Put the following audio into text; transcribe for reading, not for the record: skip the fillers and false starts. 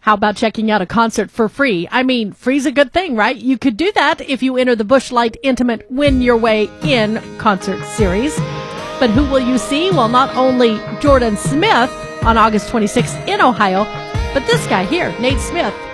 How about checking out a concert for free? I mean, free's a good thing, right? You could do that if you enter the Busch Light Intimate Win Your Way In concert series. But who will you see? Well, not only Jordan Smith on August 26th in Ohio, but this guy here, Nate Smith.